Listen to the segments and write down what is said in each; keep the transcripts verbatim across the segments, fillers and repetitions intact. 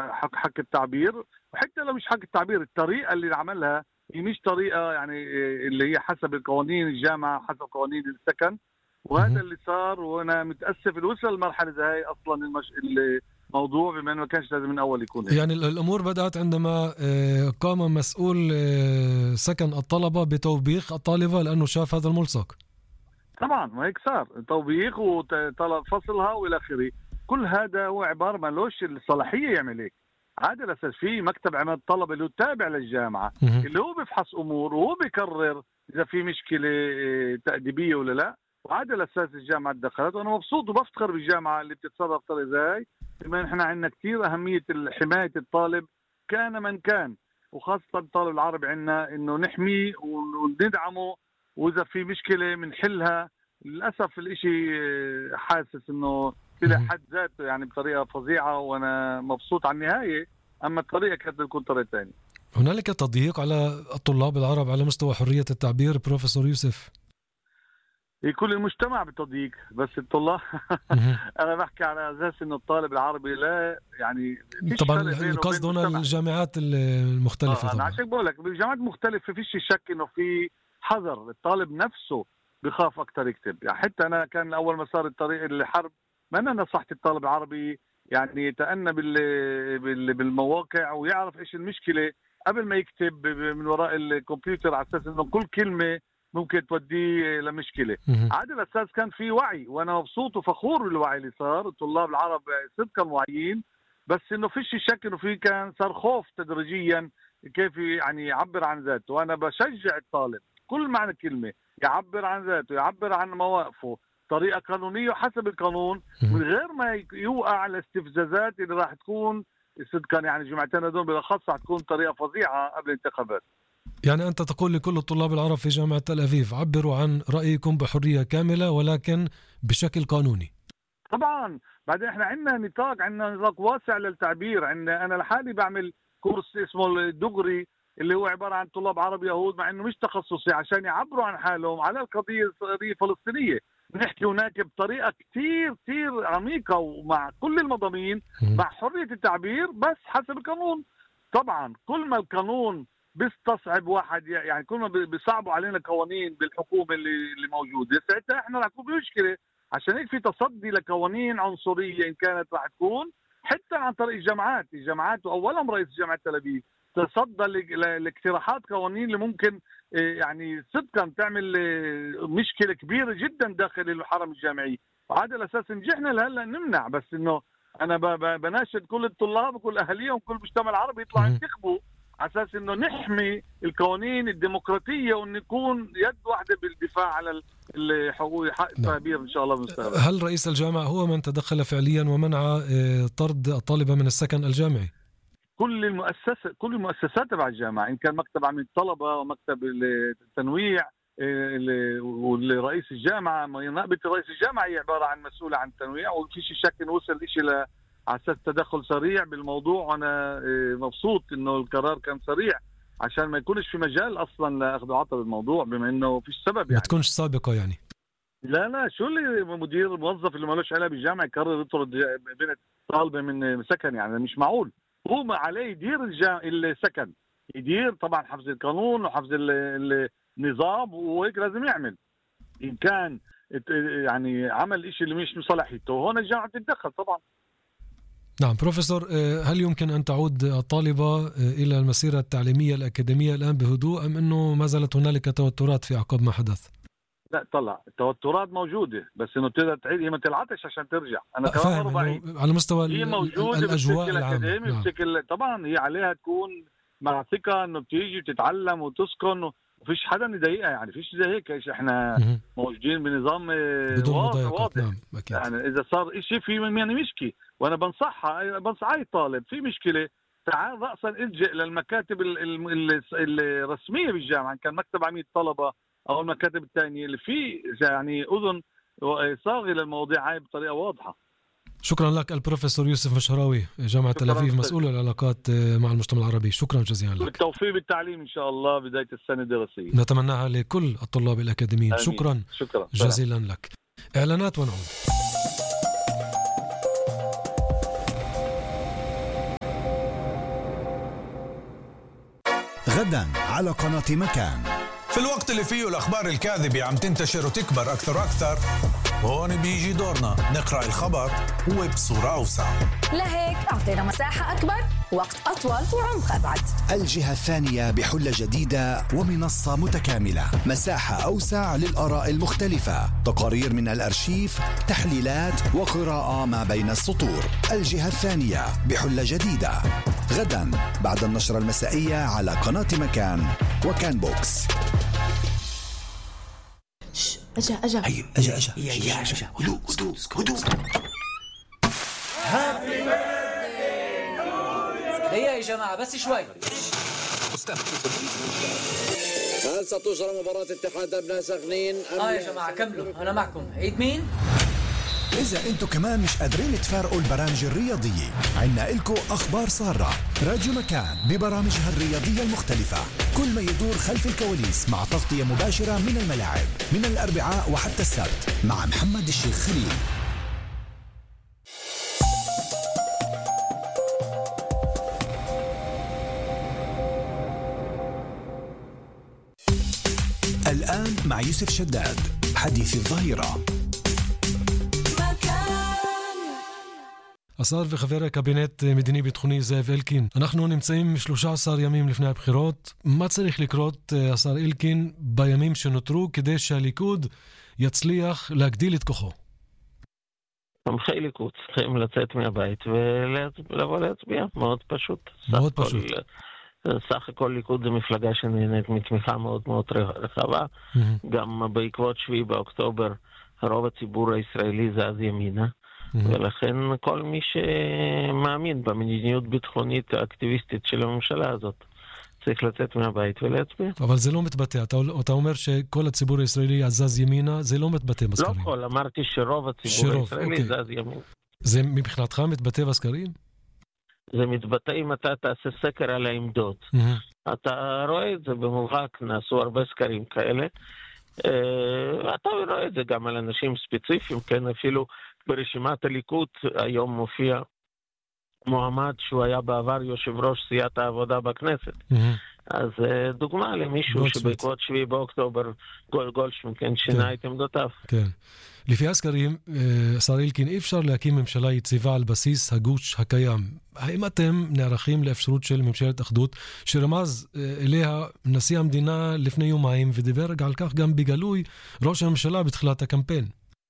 حق حق التعبير، وحتى لو مش حق التعبير الطريقة اللي عملها هي مش طريقة يعني اللي هي حسب القوانين الجامعة حسب قوانين السكن، وهذا اللي صار. وانا متاسف اللي وصل المرحله هاي اصلا المش... الموضوع بما انه ما كانش لازم من اول يكون هيك. يعني الامور بدات عندما قام مسؤول سكن الطلبه بتوبيخ الطالبه لانه شاف هذا الملصق. طبعا وهيك صار توبيخ وطلب فصلها والى اخره. كل هذا هو عباره ما لوش الصلاحيه يعمل هيك. عادة الاساس في مكتب عماد الطلبه اللي هو تابع للجامعه اللي هو بيفحص امور وهو بيقرر اذا في مشكله تاديبيه ولا لا. وعادة الاساس الجامعه تدخلت، وانا مبسوط وبفتخر بالجامعه اللي بتتصرف بطريقه زي بما احنا عندنا كثير اهميه حمايه الطالب كان من كان، وخاصه الطالب العربي عندنا انه نحميه وندعمه، واذا في مشكله بنحلها. للاسف الاشي حاسس انه الى حد ذاته يعني بطريقه فظيعه، وانا مبسوط على النهايه. اما الطريقه كانت تكون طريقه ثانيه. هنالك تضييق على الطلاب العرب على مستوى حريه التعبير بروفيسور يوسف؟ كل المجتمع بتضييق، بس الطلاب انا بحكي على اساس انه الطالب العربي لا يعني طبعا القصد هنا الجامعات المختلفه. آه انا عشان بقول لك بالجامعات المختلفه فيش شك انه في حذر. الطالب نفسه بخاف اكثر يكتب. يعني حتى انا كان اول ما صار الطريق الحرب ما انا نصحت الطالب العربي يعني يتأنى بالمواقع ويعرف ايش المشكله قبل ما يكتب من وراء الكمبيوتر، على اساس انه كل كلمه ممكن توديه لمشكله. عاد الاساس كان في وعي، وانا مبسوط وفخور بالوعي اللي صار. الطلاب العرب صدقا واعيين، بس انه فيش شك انه في كان صار خوف تدريجيا كيف يعني يعبر عن ذاته. وانا بشجع الطالب كل معنى كلمه يعبر عن ذاته، يعبر عن مواقفه طريقه قانونيه وحسب القانون، من غير ما يوقع على استفزازات اللي راح تكون صدقا يعني الجمعتين هذول بالاخص راح تكون طريقه فظيعه قبل الانتخابات. يعني أنت تقول لكل الطلاب العرب في جامعة تل أبيب عبروا عن رأيكم بحرية كاملة ولكن بشكل قانوني. طبعا بعدين احنا عندنا نطاق عندنا نطاق واسع للتعبير. عندنا أنا لحالي بعمل كورس اسمه الدغري اللي هو عبارة عن طلاب عرب يهود مع انه مش تخصصي عشان يعبروا عن حالهم على القضية الفلسطينية. بنحكي هناك بطريقة كتير كتير عميقة ومع كل المضامين مع حرية التعبير بس حسب القانون. طبعا كل ما القانون بيستصعب واحد يعني كل ما بيصعبوا علينا قوانين بالحكومة اللي اللي موجودة ساعتها احنا رح نكون بمشكلة. عشان هيك في تصدي لقوانين عنصرية ان كانت رح تكون حتى عن طريق الجامعات. الجامعات واولهم رئيس جامعة تل أبيب تصدى لاقتراحات قوانين اللي ممكن يعني صدقا تعمل مشكلة كبيرة جدا داخل الحرم الجامعي. وعلى الاساس نجحنا لهلا نمنع. بس انه انا بناشد كل الطلاب وكل اهاليهم وكل المجتمع العربي يطلعوا ينتخبوا على اساس انه نحمي القوانين الديمقراطيه وان نكون يد واحده بالدفاع على الحقوق حق التعبير ان شاء الله بالمستقبل. هل رئيس الجامعه هو من تدخل فعليا ومنع طرد الطالبه من السكن الجامعي؟ كل المؤسسات كل المؤسسات تبع الجامعه، ان كان مكتب عميد الطلبه ومكتب التنويع ورئيس الجامعه. نائبه رئيس الجامعه هي عباره عن مسؤوله عن التنويع، وفيش شك انه وصل شيء ل على اساس تدخل سريع بالموضوع. وانا مبسوط انه القرار كان سريع عشان ما يكونش في مجال اصلا لاخذ وعطاء بالموضوع بما انه فيش سبب يعني. ما تكونش سابقه يعني. لا لا شو اللي مدير موظف اللي مالوش علاقه بالجامعه يقرر يطرد بنت طالبه من سكن؟ يعني مش معقول. هو ما عليه يدير السكن، يدير طبعا حفظ القانون وحفظ النظام وهيك لازم يعمل. ان كان يعني عمل إشي اللي مش مصلحيته هون الجامعه تتدخل طبعا. نعم بروفيسور، هل يمكن أن تعود الطالبة إلى المسيرة التعليمية الأكاديمية الآن بهدوء أم أنه ما زالت هنالك توترات في أعقاب ما حدث؟ لا طلع التوترات موجودة بس إنه تقدر تعيد هي ما تلعبش عشان ترجع. أنا كمان مرة على مستوى هي موجودة الأجواء العامة. نعم. طبعا هي عليها تكون مع ثقة إنه بتيجي وتتعلم وتسكن وفيش حدا يضايقها. يعني فيش زي هيك إيش إحنا م- موجودين بنظام بدون واضح. نعم. يعني إذا صار إشي في يعني مشكلة وأنا بنصحها بنصح أي طالب في مشكلة تعال رأسا الجئ للمكاتب الرسمية بالجامعة، كان مكتب عميد طلبة أو المكاتب الثانية اللي في يعني أذن صاغي للمواضيع هاي بطريقة واضحة. شكرا لك البروفيسور يوسف مشراوي جامعة تل أبيب مسؤول العلاقات مع المجتمع العربي. شكرا جزيلا لك. بالتوفيق بالتعليم إن شاء الله بداية السنة الدراسية نتمناها لكل الطلاب الأكاديميين. شكرا. شكرا جزيلا لك. إعلانات ونعود. غدا على قناة مكان. في الوقت اللي فيه الأخبار الكاذبة عم تنتشر وتكبر أكثر وأكثر، هون بيجي دورنا نقرأ الخبر وبصورة أوسع. لهيك أعطينا مساحة أكبر، وقت أطول وعمق أبعد. الجهة الثانية بحلة جديدة ومنصة متكاملة، مساحة أوسع للآراء المختلفة، تقارير من الأرشيف، تحليلات وقراءة ما بين السطور. الجهة الثانية بحلة جديدة غدا بعد النشرة المسائية على قناة مكان وكان بوكس. أجا أجا أيوة أجا أجا أجا أجا هدوء هدوء هدوء. هيا يا جماعة بس شوي. هل ستجرى مباراة اتحاد أبناء سخنين؟ آه يا جماعة كملوا أنا معكم. عيد مين؟ إذا أنتوا كمان مش قادرين تفارقوا البرامج الرياضية، عنا إلكو أخبار سارة. راديو مكان ببرامجها الرياضية المختلفة، كل ما يدور خلف الكواليس مع تغطية مباشرة من الملاعب من الأربعاء وحتى السبت مع محمد الشيخ خليل. الآن مع يوسف شداد حديث الظهيرة. השר וחבר הקבינט מדיני-ביטחוני זאב אלקין, אנחנו נמצאים שלושה עשר ימים לפני הבחירות. מה צריך לקרות, השר אלקין, בימים שנותרו כדי שהליכוד יצליח להגדיל את כוחו? תומכי ליכוד צריכים לצאת מהבית ולבוא להצביע, מאוד פשוט. מאוד פשוט. סך הכל ליכוד זה מפלגה שנהנית מתמיכה מאוד מאוד רחבה. גם בעקבות שביעי באוקטובר רוב הציבור הישראלי זז ימינה. ולכן כל מי שמאמין במדיניות ביטחונית האקטיביסטית של הממשלה הזאת צריך לצאת מהבית ולהצביע. אבל זה לא מתבטא, אתה, אתה אומר שכל הציבור הישראלי זז ימינה, זה לא מתבטא בסקרים. לא כל, אמרתי שרוב הציבור שרוב, הישראלי אוקיי. זז ימינה. זה מבחינתך מתבטא בסקרים? זה מתבטא אם אתה תעשה סקר על העמדות. Mm-hmm. אתה רואה את זה במובהק, נעשו הרבה סקרים כאלה. אתה רואה את זה גם על אנשים ספציפיים, כן, אפילו ברשימת הליכוד היום מופיע מועמד שהוא היה בעבר יושב ראש סיעת העבודה בכנסת. אז דוגמה למישהו שבעקבות שביעי באוקטובר גול גולדשמיט כן שינה את עמדותיו. כן. לפי הסקרים, השר אלקין, אי אפשר להקים ממשלה יציבה על בסיס הגוש הקיים. האם אתם נערכים לאפשרות של ממשלת אחדות שרמז אליה נשיא המדינה לפני יומיים ודיבר על כך גם בגלוי ראש הממשלה בתחילת הקמפיין?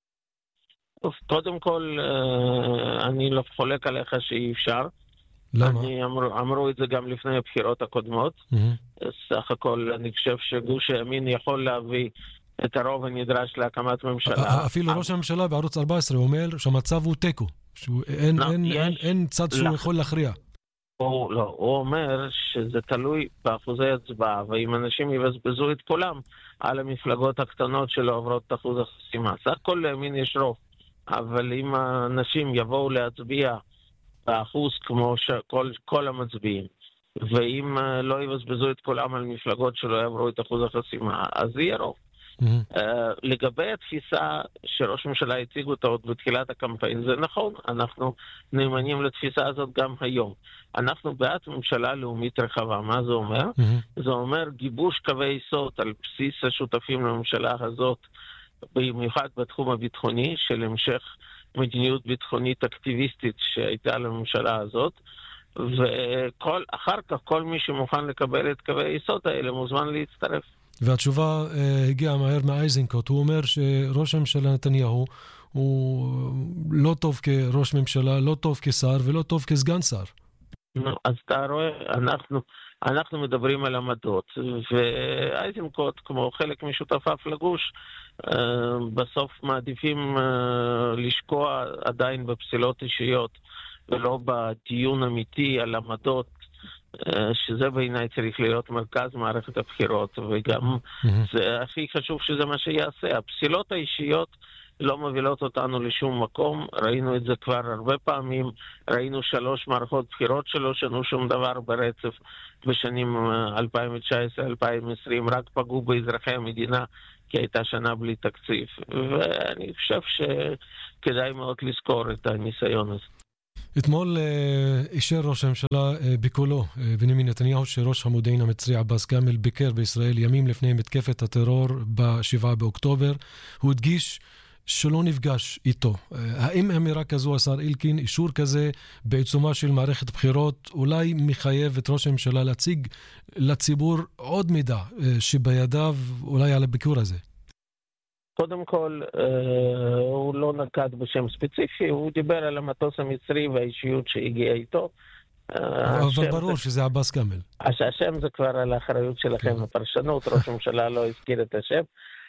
קודם כל, אני לא חולק עליך שאי אפשר. למה? אני אמר, אמרו את זה גם לפני הבחירות הקודמות. Mm-hmm. סך הכל אני חושב שגוש הימין יכול להביא את הרוב הנדרש להקמת ממשלה. אפילו ראש הממשלה בערוץ ארבע עשרה אומר שהמצב הוא טקו. אין, אין, אין, אין צד שהוא יכול להכריע. הוא, לא, הוא אומר שזה תלוי באחוזי הצבעה, ואם אנשים יבזבזו את כולם על המפלגות הקטנות שלא עוברות את אחוז החסימה. סך הכל לימין יש רוב. אבל אם האנשים יבואו להצביע באחוז כמו כל, כל המצביעים, ואם לא יבזבזו את כולם על מפלגות שלא יעברו את אחוז החסימה, אז יהיה רוב. Mm-hmm. Uh, לגבי התפיסה שראש הממשלה הציג אותה עוד בתחילת הקמפיין, זה נכון, אנחנו נאמנים לתפיסה הזאת גם היום. אנחנו בעד ממשלה לאומית רחבה. מה זה אומר? Mm-hmm. זה אומר גיבוש קווי יסוד על בסיס השותפים לממשלה הזאת, במיוחד בתחום הביטחוני, של המשך מדיניות ביטחונית אקטיביסטית שהייתה לממשלה הזאת, ואחר כך כל מי שמוכן לקבל את קווי היסוד האלה מוזמן להצטרף. והתשובה הגיעה מהר מאייזנקוט, הוא אומר שראש הממשלה נתניהו הוא לא טוב כראש ממשלה, לא טוב כשר ולא טוב כסגן שר. אז אתה רואה, אנחנו, אנחנו מדברים על עמדות, ואייזנקוט, כמו חלק משותפיו לגוש, בסוף מעדיפים לשקוע עדיין בפסילות אישיות, ולא בדיון אמיתי על עמדות, שזה בעיניי צריך להיות מרכז מערכת הבחירות, וגם זה הכי חשוב שזה מה שיעשה. הפסילות האישיות לא מובילות אותנו לשום מקום, ראינו את זה כבר הרבה פעמים, ראינו שלוש מערכות בחירות שלא שנו שום דבר ברצף בשנים אלפיים תשע עשרה אלפיים עשרים, רק פגעו באזרחי המדינה, כי הייתה שנה בלי תקציב, ואני חושב שכדאי מאוד לזכור את הניסיון הזה. אתמול אישר ראש הממשלה בקולו בנימין נתניהו שראש המודיעין המצרי עבאס כאמל ביקר בישראל ימים לפני מתקפת הטרור בשבעה באוקטובר. הוא הדגיש שלא נפגש איתו. האם אמירה כזו, השר אלקין, אישור כזה בעיצומה של מערכת בחירות, אולי מחייב את ראש הממשלה להציג לציבור עוד מידע שבידיו אולי על הביקור הזה? קודם כל, הוא לא נקט בשם ספציפי, הוא דיבר על המטוס המצרי והאישיות שהגיעה איתו. אבל ברור שזה עבאס כאמל. השם זה כבר על האחריות שלכם, הפרשנות, ראש הממשלה לא הזכיר את השם.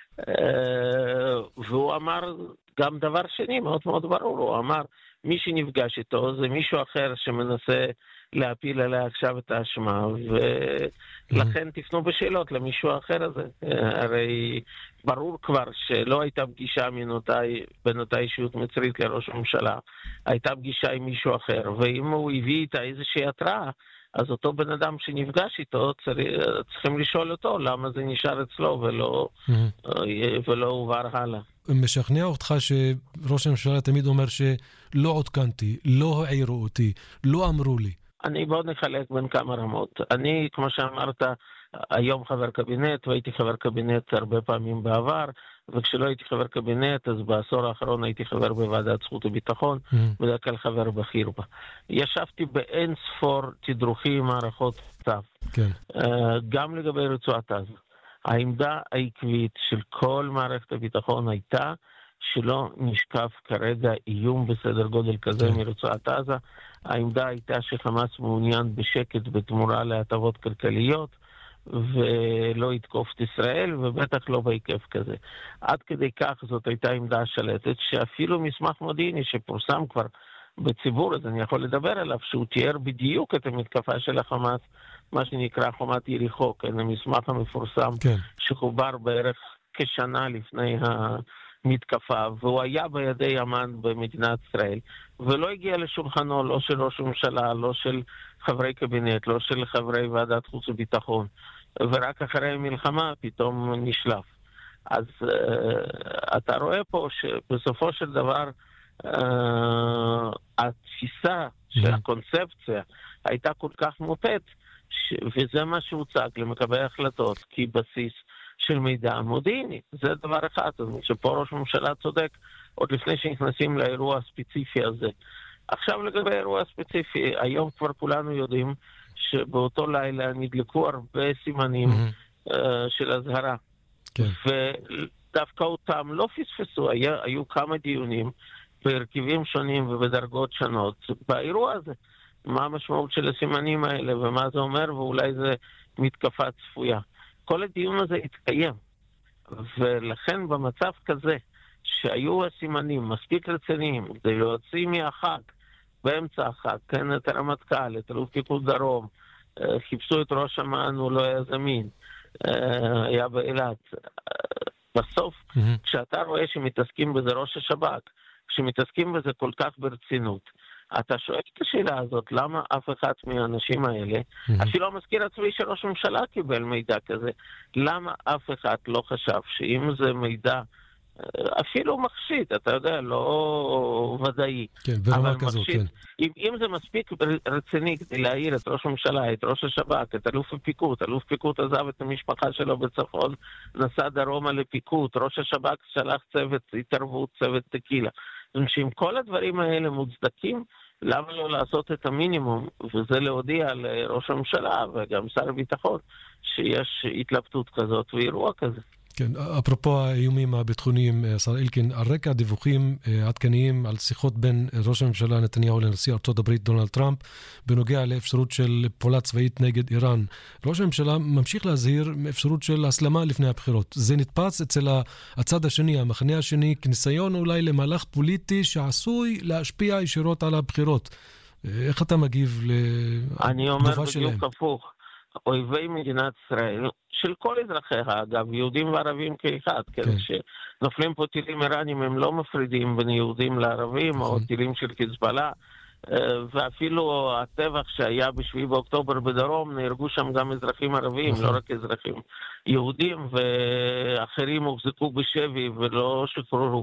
והוא אמר גם דבר שני מאוד מאוד ברור, הוא אמר מי שנפגש איתו זה מישהו אחר שמנסה להפיל עליה עכשיו את האשמה, ולכן תפנו בשאלות למישהו אחר הזה. הרי ברור כבר שלא הייתה פגישה בין אותה אישיות מצרית לראש הממשלה, הייתה פגישה עם מישהו אחר, ואם הוא הביא איתה איזושהי התראה, אז אותו בן אדם שנפגש איתו צריכים לשאול אותו למה זה נשאר אצלו ולא, ולא עובר הלאה. משכנע אותך שראש הממשלה תמיד אומר שלא עודכנתי, לא העירו אותי, לא אמרו לי? אני בוא נחלק בין כמה רמות. אני, כמו שאמרת, היום חבר קבינט, והייתי חבר קבינט הרבה פעמים בעבר, וכשלא הייתי חבר קבינט, אז בעשור האחרון הייתי חבר בוועדת זכות וביטחון, mm. בדרך כלל חבר בכיר בה. ישבתי באין ספור תדרוכים, מערכות צו. כן. Uh, גם לגבי רצועת עזה. העמדה העקבית של כל מערכת הביטחון הייתה, שלא נשקף כרגע איום בסדר גודל כזה כן. מרצועת עזה. העמדה הייתה שחמאס מעוניין בשקט בתמורה להטבות כלכליות, ולא יתקוף את ישראל, ובטח לא בהיקף כזה. עד כדי כך זאת הייתה עמדה שלטת, שאפילו מסמך מודיעיני שפורסם כבר בציבור, אז אני יכול לדבר עליו, שהוא תיאר בדיוק את המתקפה של החמאס, מה שנקרא חומת יריחו, כן, המסמך המפורסם, כן. שחובר בערך כשנה לפני המתקפה, והוא היה בידי אמן במדינת ישראל, ולא הגיע לשולחנו לא של ראש הממשלה, לא של חברי קבינט, לא של חברי ועדת חוץ וביטחון, ורק אחרי המלחמה פתאום נשלף. אז uh, אתה רואה פה שבסופו של דבר uh, התפיסה של הקונספציה הייתה כל כך מוטט, ש... וזה מה שהוצג למקבלי החלטות כבסיס של מידע מודיעיני. זה דבר אחד, שפה ראש הממשלה צודק עוד לפני שנכנסים לאירוע הספציפי הזה. עכשיו לגבי האירוע הספציפי, היום כבר כולנו יודעים שבאותו לילה נדלקו הרבה סימנים mm-hmm. uh, של הזהרה. כן. ודווקא אותם לא פספסו, היה, היו כמה דיונים בהרכיבים שונים ובדרגות שונות באירוע הזה. מה המשמעות של הסימנים האלה ומה זה אומר, ואולי זה מתקפה צפויה. כל הדיון הזה התקיים, ולכן במצב כזה שהיו הסימנים מספיק רציניים כדי להוציא מהחג, באמצע החג, כן, את הרמטכ"ל, את אלוף פיקוד דרום, חיפשו את ראש אמ"ן, הוא לא היה זמין, היה באילת. בסוף, mm-hmm. כשאתה רואה שמתעסקים בזה ראש השב"כ, כשמתעסקים בזה כל כך ברצינות, אתה שואל את השאלה הזאת, למה אף אחד מהאנשים האלה, mm-hmm. אפילו המזכיר הצבאי של ראש הממשלה קיבל מידע כזה, למה אף אחד לא חשב שאם זה מידע אפילו מחשיד, אתה יודע, לא ודאי. כן, ברמה כזו, כן. אם, אם זה מספיק רציני כדי להעיר את ראש הממשלה, את ראש השב"כ, את אלוף הפיקוד, אלוף פיקוד עזב את המשפחה שלו בצפון, נסע דרומה לפיקוד, ראש השב"כ שלח צוות התערבות, צוות טקילה. שאם כל הדברים האלה מוצדקים, למה לא לעשות את המינימום, וזה להודיע לראש הממשלה וגם שר הביטחון, שיש התלבטות כזאת ואירוע כזה. כן, אפרופו האיומים הביטחוניים, שר אלקין, על רקע דיווחים עדכניים על שיחות בין ראש הממשלה נתניהו לנשיא ארצות הברית דונלד טראמפ בנוגע לאפשרות של פעולה צבאית נגד איראן. ראש הממשלה ממשיך להזהיר מאפשרות של הסלמה לפני הבחירות. זה נתפס אצל הצד השני, המחנה השני, כניסיון אולי למהלך פוליטי שעשוי להשפיע ישירות על הבחירות. איך אתה מגיב לתגובה שלהם? אני אומר בדיוק הפוך. אויבי מדינת ישראל, של כל אזרחיה, אגב, יהודים וערבים כאחד, כן, כן. שנופלים פה טילים איראנים, הם לא מפרידים בין יהודים לערבים, נכון. או טילים של חיזבאללה, ואפילו הטבח שהיה בשביעי באוקטובר בדרום, נהרגו שם גם אזרחים ערבים, נכון. לא רק אזרחים יהודים, ואחרים הוחזקו בשבי ולא שחררו.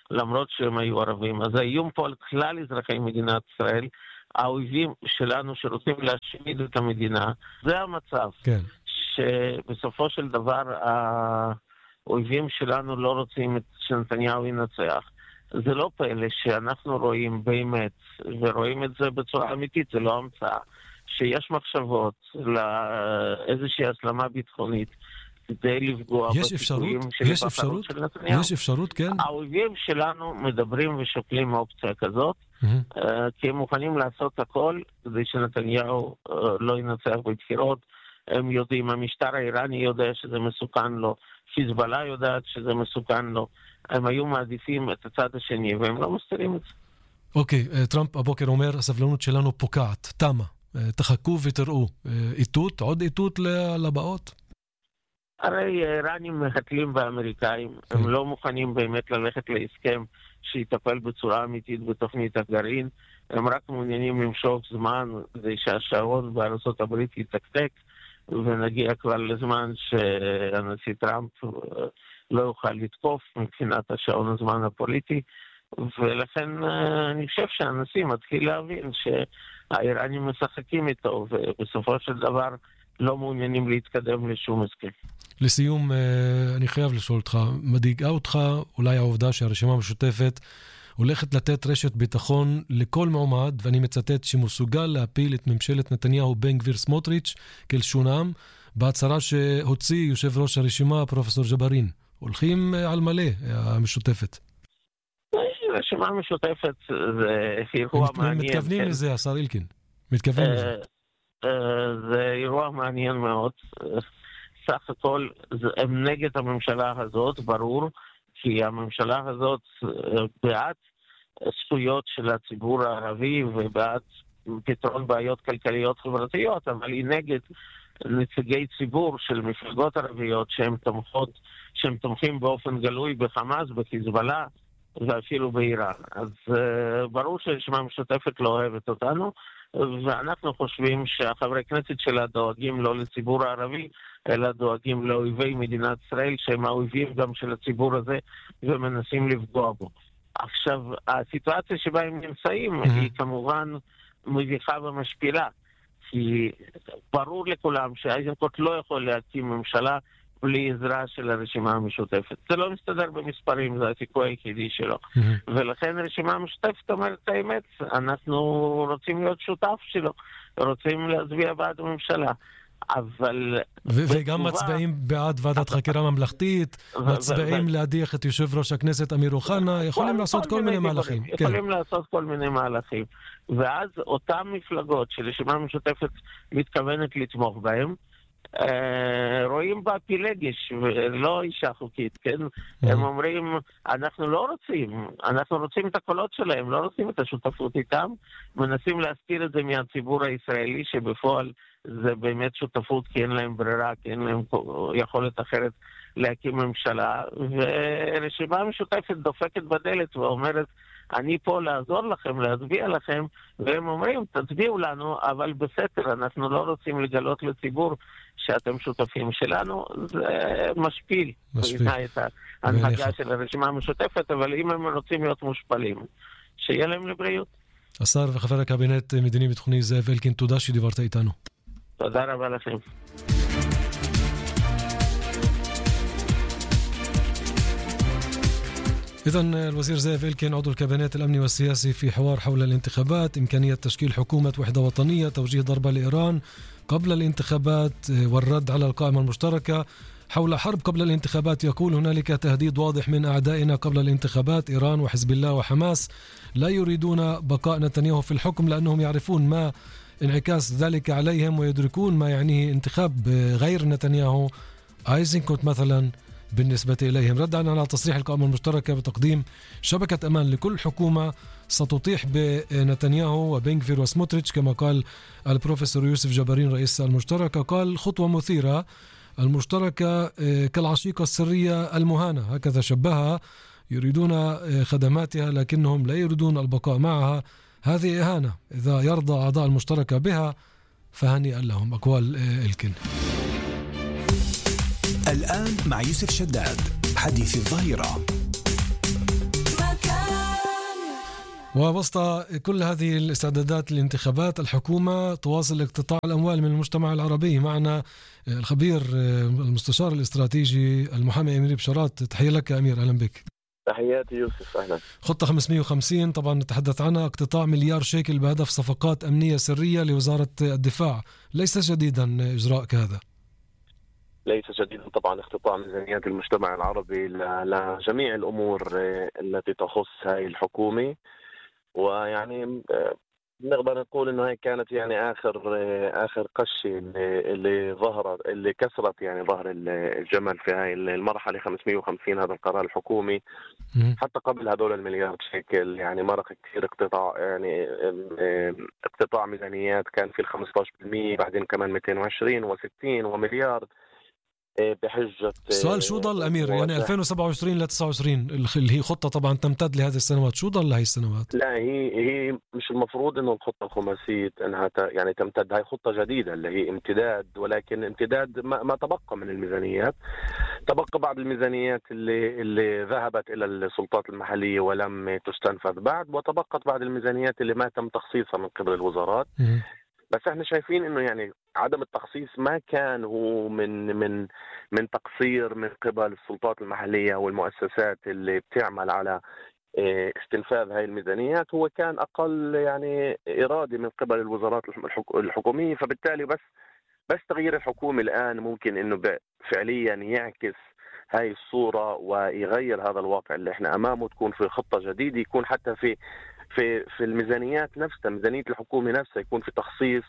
למרות שהם היו ערבים. אז האיום פה על כלל אזרחי מדינת ישראל, האויבים שלנו שרוצים להשמיד את המדינה, זה המצב. כן. שבסופו של דבר האויבים שלנו לא רוצים שנתניהו ינצח. זה לא פלא שאנחנו רואים באמת, ורואים את זה בצורה אמיתית, זה לא המצאה, שיש מחשבות לאיזושהי הסלמה ביטחונית כדי לפגוע בסיכויים של היבחרות של נתניהו. יש אפשרות, כן? האויבים שלנו מדברים ושוקלים אופציה כזאת, mm-hmm. כי הם מוכנים לעשות הכל כדי שנתניהו לא ינצח בבחירות. הם יודעים, המשטר האיראני יודע שזה מסוכן לו, חיזבאללה יודעת שזה מסוכן לו, הם היו מעדיפים את הצד השני, והם לא מסתירים את זה. אוקיי, טראמפ הבוקר אומר, הסבלנות שלנו פוקעת, תמה, תחכו ותראו. איתות, עוד איתות לבאות? הרי האיראנים מחתלים באמריקאים, הם לא מוכנים באמת ללכת להסכם שיטפל בצורה אמיתית בתוכנית הגרעין, הם רק מעוניינים למשוך זמן כדי שהשעון בארצות הברית יתקתק, ונגיע כבר לזמן שהנשיא טראמפ לא יוכל לתקוף מבחינת השעון הזמן הפוליטי, ולכן אני חושב שהנשיא מתחיל להבין שהאיראנים משחקים איתו, ובסופו של דבר לא מעוניינים להתקדם לשום הסכם. לסיום, אני חייב לשאול אותך, מדאיגה אותך אולי העובדה שהרשימה המשותפת הולכת לתת רשת ביטחון לכל מועמד, ואני מצטט, שמסוגל להפיל את ממשלת נתניהו בן גביר סמוטריץ' כלשונם, בהצהרה שהוציא יושב ראש הרשימה פרופסור ג'בארין. הולכים על מלא המשותפת. הרשימה המשותפת זה אירוע מעניין. מתכוונים לזה, השר אלקין. מתכוונים לזה. זה אירוע מעניין מאוד. סך הכל הם נגד הממשלה הזאת, ברור, כי הממשלה הזאת בעד זכויות של הציבור הערבי ובעד פתרון בעיות כלכליות חברתיות, אבל היא נגד נציגי ציבור של מפלגות ערביות שהם תומכות, שהם תומכים באופן גלוי בחמאס, בחיזבאללה ואפילו באיראן. אז uh, ברור שהרשימה המשותפת לא אוהבת אותנו, ואנחנו חושבים שהחברי כנסת שלה דואגים לא לציבור הערבי, אלא דואגים לאויבי מדינת ישראל, שהם האויבים גם של הציבור הזה, ומנסים לפגוע בו. עכשיו, הסיטואציה שבה הם נמצאים mm-hmm. היא כמובן מביכה ומשפילה, כי ברור לכולם שאיזנקוט לא יכול להקים ממשלה בלי עזרה של הרשימה המשותפת. זה לא מסתדר במספרים, זה הסיכוי היחידי שלו. Mm-hmm. ולכן הרשימה המשותפת אומרת את האמת, אנחנו רוצים להיות שותף שלו, רוצים להצביע בעד הממשלה. אבל... ו- וגם מצביעים בעד ועדת חקירה ממלכתית, מצביעים להדיח את יושב ראש הכנסת אמיר אוחנה, יכולים לעשות כל מיני מהלכים. יכולים לעשות כל מיני מהלכים. ואז אותם מפלגות של הרשימה המשותפת מתכוונת לתמוך בהם, רואים בה פילגש ולא אישה חוקית, כן? הם אומרים, אנחנו לא רוצים, אנחנו רוצים את הקולות שלהם, לא רוצים את השותפות איתם, מנסים להסתיר את זה מהציבור הישראלי, שבפועל זה באמת שותפות, כי אין להם ברירה, כי אין להם יכולת אחרת להקים ממשלה, ורשימה משותפת דופקת בדלת ואומרת, אני פה לעזור לכם, להצביע לכם, והם אומרים, תצביעו לנו, אבל בסתר, אנחנו לא רוצים לגלות לציבור שאתם שותפים שלנו, זה משפיל, בעיניי את ההנהגה של הרשימה המשותפת, אבל אם הם רוצים להיות מושפלים, שיהיה להם לבריאות. השר וחבר הקבינט מדיני ביטחוני זאב אלקין, תודה שדיברת איתנו. תודה רבה לכם. إذن الوزير زايف إلكين عضو الكابينت الأمني والسياسي في حوار حول الانتخابات، إمكانية تشكيل حكومة وحدة وطنية، توجيه ضربة لإيران قبل الانتخابات والرد على القائمة المشتركة. حول حرب قبل الانتخابات يقول هنالك تهديد واضح من أعدائنا قبل الانتخابات، إيران وحزب الله وحماس لا يريدون بقاء نتنياهو في الحكم لأنهم يعرفون ما انعكاس ذلك عليهم ويدركون ما يعنيه انتخاب غير نتنياهو، ايزنكوت مثلا بالنسبة إليهم. ردا على تصريح القائمة المشتركة بتقديم شبكة أمان لكل حكومة ستطيح بنتنياهو وبن غفير وسموتريتش كما قال البروفيسور يوسف جبارين رئيس المشتركة، قال خطوة مثيرة، المشتركة كالعشيقة السرية المهانة، هكذا شبهها، يريدون خدماتها لكنهم لا يريدون البقاء معها، هذه إهانة، إذا يرضى أعضاء المشتركة بها فهنيئا لهم. أقوال إلكين. الآن مع يوسف شداد، حديث الظهيرة. ووسط كل هذه الاستعدادات للانتخابات الحكومة تواصل اقتطاع الأموال من المجتمع العربي. معنا الخبير المستشار الاستراتيجي المحامي أمير بشارات. تحية لك أمير، أهلا بك. تحياتي يوسف، أهلا. خطة خمسمئة وخمسين طبعا نتحدث عنها، اقتطاع مليار شيكل بهدف صفقات أمنية سرية لوزارة الدفاع. ليس جديدا إجراء كهذا؟ ليس جديدا طبعا اقتطاع ميزانيات المجتمع العربي لجميع الأمور التي تخص هاي الحكومة، ويعني نقدر نقول انه هي كانت يعني اخر اخر قشه اللي, اللي ظهرت اللي كسرت يعني ظهر الجمل في هاي المرحله. خمسمئة وخمسين هذا القرار الحكومي. حتى قبل هذول المليار شيكل يعني مرق كثير اقتطاع، يعني اقتطاع ميزانيات كان في ال خمسة عشر بالمئة، بعدين كمان مئتين وعشرين وستين ومليار بحجة. السؤال شو ضل أمير؟ يعني ألفين وسبعة وعشرين ل تسعة وعشرين اللي هي خطة طبعا تمتد لهذه السنوات، شو ضل لهي السنوات؟ لا، هي هي مش المفروض انه الخطة الخماسية انها يعني تمتد. هاي خطة جديدة اللي هي امتداد، ولكن امتداد ما, ما تبقى من الميزانيات. تبقى بعض الميزانيات اللي اللي ذهبت الى السلطات المحلية ولم تستنفذ بعد، وتبقت بعض الميزانيات اللي ما تم تخصيصها من قبل الوزارات. م- بس احنا شايفين انه يعني عدم التخصيص ما كان هو من من من تقصير من قبل السلطات المحليه والمؤسسات اللي بتعمل على استنفاذ هاي الميزانيات، هو كان اقل يعني اراده من قبل الوزارات الحكوميه. فبالتالي بس بس تغيير الحكومه الان ممكن انه فعليا يعكس هاي الصوره ويغير هذا الواقع اللي احنا امامه. تكون في خطه جديده، يكون حتى في في في الميزانيات نفسها، ميزانية الحكومة نفسها، يكون في تخصيص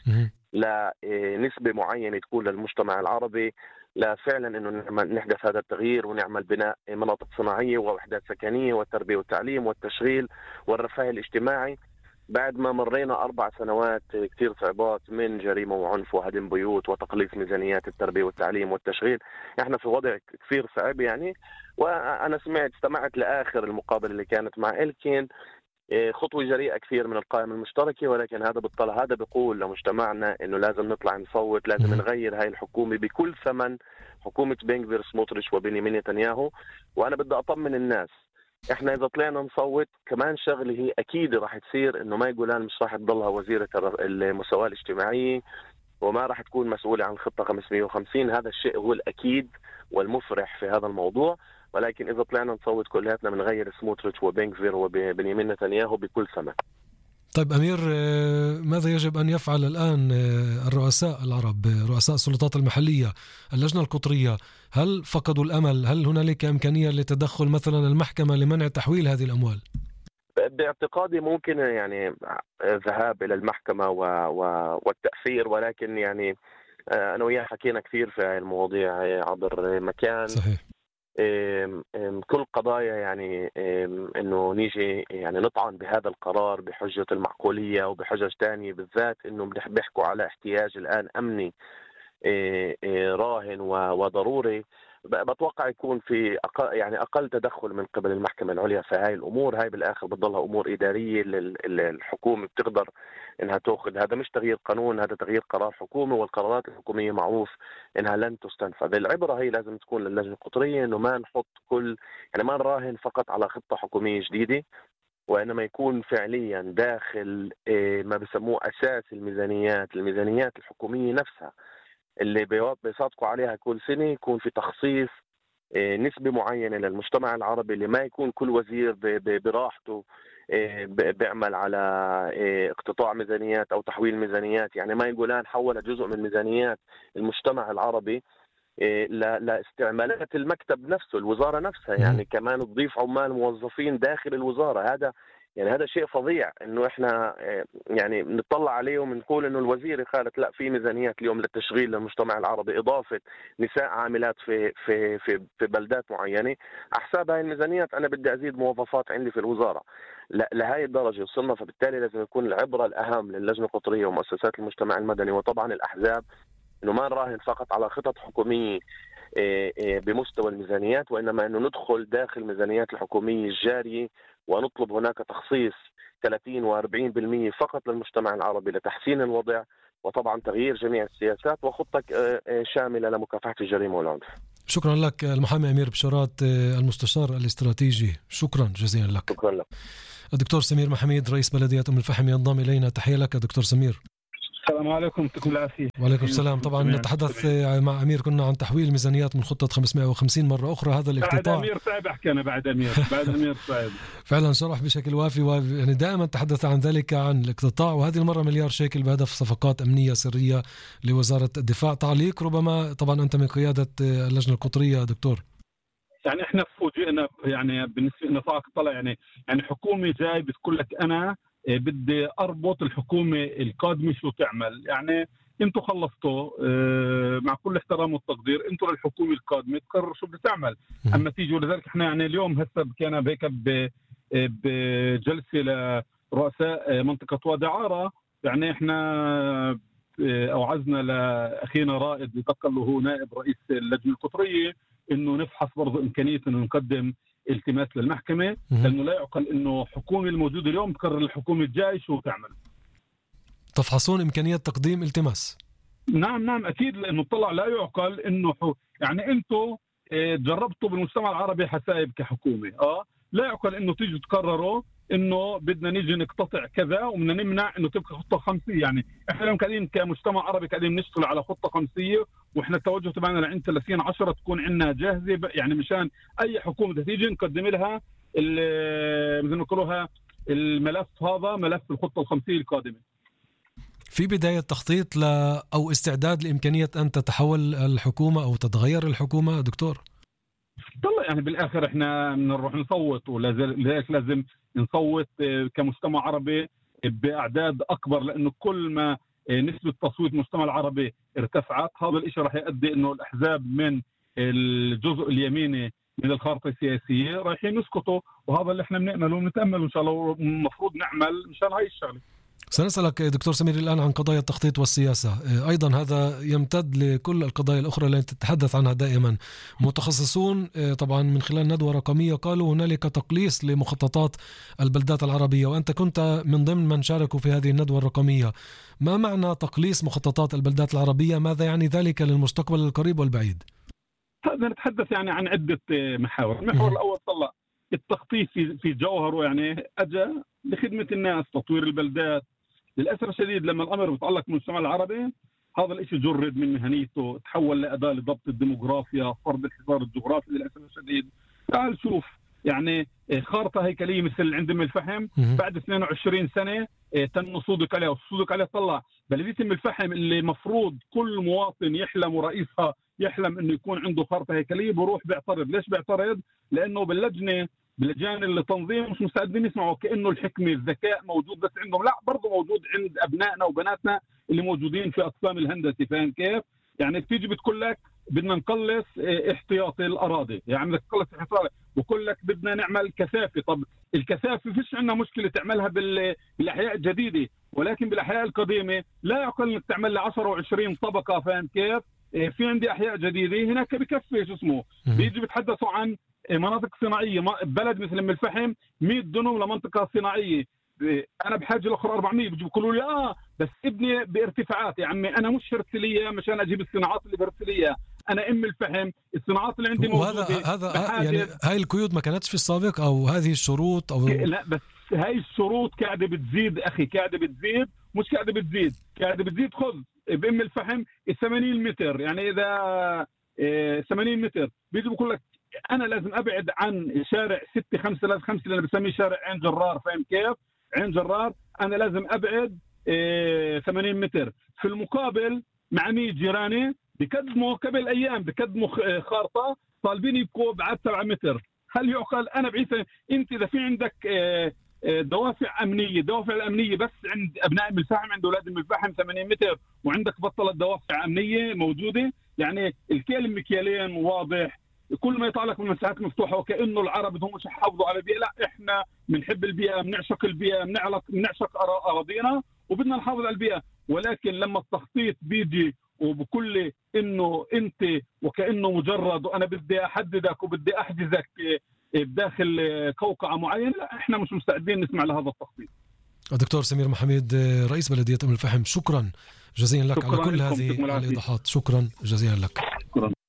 لنسبة معينة تكون للمجتمع العربي، لا فعلا انه نحدث هذا التغيير ونعمل بناء مناطق صناعية ووحدات سكنية والتربية والتعليم والتشغيل والرفاه الاجتماعي. بعد ما مرينا أربع سنوات كثير صعبات من جريمة وعنف وهدم بيوت وتقليص ميزانيات التربية والتعليم والتشغيل، احنا في وضع كثير صعب يعني. وأنا سمعت استمعت لآخر المقابلة اللي كانت مع إلكين، خطوة جريئة كثير من القائمة المشتركة، ولكن هذا بالطلع هذا بيقول لمجتمعنا إنه لازم نطلع نصوت، لازم نغير هاي الحكومة بكل ثمن، حكومة بن غفير سموتريتش وبنيامين نتنياهو. وأنا بدي أطمن الناس، إحنا إذا طلعنا نصوت كمان شغلة هي أكيد راح تصير، إنه ماي جولان مش راح تضلها وزيرة المساواة الاجتماعية وما راح تكون مسؤولة عن خطة خمسمئة وخمسين. هذا الشيء هو الأكيد والمفرح في هذا الموضوع. ولكن إذا طلعنا نصوت كلياتنا بنغير سموتريتش وبن غفير وبنيامين نتنياهو بكل ثمن. طيب أمير، ماذا يجب أن يفعل الآن الرؤساء العرب، رؤساء السلطات المحلية، اللجنة القطرية؟ هل فقدوا الأمل؟ هل هنالك إمكانية لتدخل مثلا المحكمة لمنع تحويل هذه الأموال؟ باعتقادي ممكن يعني الذهاب إلى المحكمة و... و... والتأثير، ولكن يعني أنا وياه حكينا كثير في هذه المواضيع عبر مكان. صحيح. كل قضايا يعني انه نيجي يعني نطعن بهذا القرار بحجة المعقولية وبحجج تانية، بالذات انه بيحكوا على احتياج الان امني راهن وضروري. بتوقع يكون في أقل يعني اقل تدخل من قبل المحكمة العليا في هاي الامور. هاي بالاخر بتضلها امور ادارية الحكومة بتقدر انها تاخذ. هذا مش تغيير قانون، هذا تغيير قرار حكومي، والقرارات الحكومية معروف انها لن تستنفذ. العبرة هي لازم تكون للجنة القطرية انه ما نحط كل يعني ما نراهن فقط على خطة حكومية جديدة، وإنما يكون فعليا داخل ما بسموه أساس الميزانيات الميزانيات الحكومية نفسها اللي بيصادقوا عليها كل سنة، يكون في تخصيص نسبة معينة للمجتمع العربي، اللي ما يكون كل وزير براحته بيعمل على اقتطاع ميزانيات أو تحويل ميزانيات. يعني ما يقولان حول جزء من ميزانيات المجتمع العربي لاستعمالات المكتب نفسه، الوزارة نفسها، يعني كمان تضيف عمال موظفين داخل الوزارة. هذا يعني هذا شيء فظيع انه احنا يعني نطلع عليه ونقول انه الوزير قالت لا في ميزانيات اليوم للتشغيل للمجتمع العربي، اضافه نساء عاملات في في في في بلدات معينه. على حساب هاي الميزانيات انا بدي ازيد موظفات عندي في الوزاره. لهي الدرجه وصلنا. فبالتالي لازم يكون العبره الاهم للجنه القطريه ومؤسسات المجتمع المدني وطبعا الاحزاب انه ما نراهن فقط على خطط حكوميه بمستوى الميزانيات، وانما انه ندخل داخل الميزانيات الحكوميه الجاريه ونطلب هناك تخصيص ثلاثين وأربعين بالمئة فقط للمجتمع العربي لتحسين الوضع، وطبعا تغيير جميع السياسات وخطة شاملة لمكافحة الجريمة والعنف. شكرا لك المحامي أمير بشارات المستشار الاستراتيجي، شكرا جزيلا لك. شكرا لك. الدكتور سمير محميد رئيس بلدية أم الفحم ينضم إلينا. تحية لك دكتور سمير. السلام عليكم، يعطيكم العافية. وعليكم السلام. طبعا نتحدث مع أمير كنا عن تحويل ميزانيات من خطة خمسمائة وخمسين مرة أخرى. هذا الاقتطاع بعد أمير صعب أحكي أنا بعد أمير بعد أمير صعب فعلا شرح بشكل وافي، ويعني دائما تحدث عن ذلك عن الاقتطاع، وهذه المرة مليار شيكل بهدف صفقات أمنية سرية لوزارة الدفاع. تعليق ربما، طبعا أنت من قيادة اللجنة القطرية دكتور. يعني احنا فوجئنا يعني بالنسبة لنا صاعق طلع يعني يعني حكومة جاي بتقول لك أنا بدي أربط الحكومة القادمة شو تعمل. يعني انتوا خلصتوا مع كل احترام والتقدير، انتوا للحكومة القادمة تقرر شو بدها تعمل. اما تيجوا لذلك احنا يعني اليوم هسه كان بهيك بجلسة لرؤساء منطقة وادي عارة، يعني احنا اوعزنا لاخينا رائد يتقل له نائب رئيس اللجنة القطرية انه نفحص برضه امكانية انه نقدم التماس للمحكمة، لانه لا يعقل انه حكومة الموجودة اليوم تقرر الحكومة الجاي شو تعمل. تفحصون إمكانية تقديم التماس؟ نعم نعم أكيد، لأنه طلع لا يعقل إنه حو... يعني أنتوا جربتوا بالمجتمع العربي حسائب كحكومة، آه لا يعقل إنه تيجوا تقرروا إنه بدنا نيجي نقتطع كذا وبدنا نمنع إنه تبقى خطة خمسية. يعني إحنا اليوم قاعدين كمجتمع عربي قاعدين نشتغل على خطة خمسية، وإحنا التوجه تبعنا لعند ثلاثين عشرة تكون عندنا جاهزة، يعني مشان أي حكومة تيجي نقدم لها مثل ما نقولوها الملف، هذا ملف الخطة الخمسية القادمة. في بداية تخطيط ل أو استعداد لإمكانية أن تتحول الحكومة أو تتغير الحكومة دكتور؟ طلع يعني بالآخر إحنا بنروح نصوت، ولذلك لازم نصوت كمجتمع عربي بأعداد أكبر، لأنه كل ما نسبة تصويت المجتمع العربي ارتفعت هذا الإشي راح يؤدي إنه الأحزاب من الجزء اليميني من الخارطة السياسية رايحين يسقطوا، وهذا اللي إحنا بنأمله ونتأمل إن شاء الله المفروض نعمل مشان هاي الشغلة. سنسألك دكتور سمير الآن عن قضايا التخطيط والسياسة، أيضا هذا يمتد لكل القضايا الأخرى التي تتحدث عنها دائما. متخصصون طبعا من خلال ندوة رقمية قالوا هنالك تقليص لمخططات البلدات العربية، وأنت كنت من ضمن من شاركوا في هذه الندوة الرقمية. ما معنى تقليص مخططات البلدات العربية؟ ماذا يعني ذلك للمستقبل القريب والبعيد؟ هذا نتحدث يعني عن عدة محاور. المحور الأول طلع التخطيط في في جوهره يعني أجا لخدمة الناس، تطوير البلدات. للأسف الشديد لما الأمر بيتعلق بالمجتمع العربي هذا الإشي جرد من مهنيته، تحول لأداة لضبط الديموغرافيا، فرض الحصار الجغرافي. للأسف الشديد تعال شوف يعني خارطة هيكلية مثل عند أم الفحم بعد اثنين وعشرين سنة تم صودق عليها، وصودق عليها طلع بلدية أم الفحم اللي مفروض كل مواطن يحلم ورئيسها يحلم إنه يكون عنده خارطة هيكلية بروح بيعترض. ليش بيعترض؟ لأنه باللجنة باللجان التنظيم مش مستعدين يسمعوا، كأنه الحكمة الذكاء موجود بس عندهم، لا برضه موجود عند أبنائنا وبناتنا اللي موجودين في أقسام الهندسة. فاهم كيف؟ يعني بتيجي بتقول لك بدنا نقلص احتياطي الأراضي، يعني بدك تقلص احتياطي، بقول لك بدنا نعمل كثافة. طب الكثافة فيش عندنا مشكلة تعملها بالأحياء الجديدة، ولكن بالأحياء القديمة لا يعقل انك تعمل لي عشرة وعشرين طبقة. فاهم كيف؟ في عندي أحياء جديدة هناك بكفي شو اسمه، بيجي بتحدثوا عن مناطق صناعيه، بلد مثل ام الفحم مئة دنم لمنطقه صناعيه، انا بحاجه لاخر أربعمية، بيجوا بيقولوا لي اه بس ابني بارتفاعات. يا عمي انا مش هرسليه مشان اجيب الصناعات اللي برسليه، انا ام الفحم الصناعات اللي عندي موجوده. وهذا هذا يعني هاي القيود ما كانتش في السابق او هذه الشروط او لا، بس هاي الشروط قاعده بتزيد اخي، قاعده بتزيد، مش قاعده بتزيد، قاعده بتزيد. خذ بام الفحم ثمانين متر، يعني اذا ثمانين متر بيجي بقول لك أنا لازم أبعد عن شارع ستة خمسة ثلاثة خمسة اللي أنا بسميه شارع عين جرار. فاهم كيف؟ عين جرار أنا لازم أبعد إيه ثمانين متر. في المقابل مع مية جيراني بقدموا قبل أيام بقدموا خارطة طالبين يبقوا بعد سبعة متر. هل يعقل؟ أنا بعيسى أنت إذا في عندك إيه دوافع أمنية، دوافع الأمنية بس عند أبناء أم الفحم، عند أولاد أم الفحم ثمانين متر، وعندك بطلت دوافع أمنية موجودة. يعني الكيل مكيالين واضح، كل ما يطلع لك من مساحات مفتوحه وكانه العرب بدهم مش يحافظوا على البيئه. لا، احنا بنحب البيئه، بنعشق البيئه، بنعلق بنعشق اراضينا وبدنا نحافظ على البيئه. ولكن لما التخطيط بيجي وبكل انه انت وكانه مجرد وانا بدي احددك وبدي احجزك بداخل قوقعه معينه، لا احنا مش مستعدين نسمع لهذا التخطيط. الدكتور سمير محميد رئيس بلديه ام الفحم، شكرا جزيلا لك على كل هذه الايضاحات. شكرا جزيلا لك. شكرا.